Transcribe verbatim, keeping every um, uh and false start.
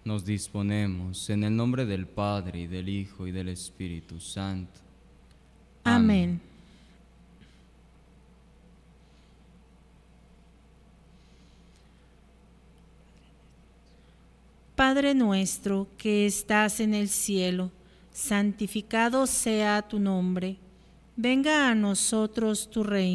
Nos disponemos en el nombre del Padre, y del Hijo, y del Espíritu Santo. Amén. Padre nuestro que estás en el cielo, santificado sea tu nombre. Venga a nosotros tu reino.